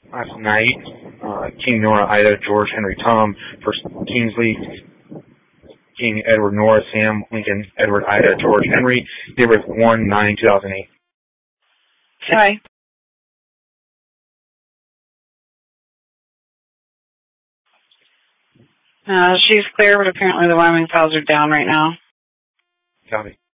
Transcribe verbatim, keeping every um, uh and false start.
last night. Uh, King Nora, Ida, George, Henry, Tom, First Kingsley, King Edward, Nora, Sam, Lincoln, Edward, Ida, George, Henry, date of birth one nine two thousand eight. Okay. Uh, she's clear, but apparently the Wyoming files are down right now. Copy.